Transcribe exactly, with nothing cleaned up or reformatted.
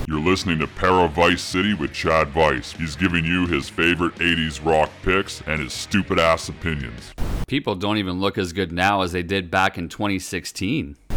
You're listening to Para Vice City with Chad Vice. He's giving you his favorite eighties rock picks and his stupid ass opinions. People don't even look as good now as they did back in twenty sixteen.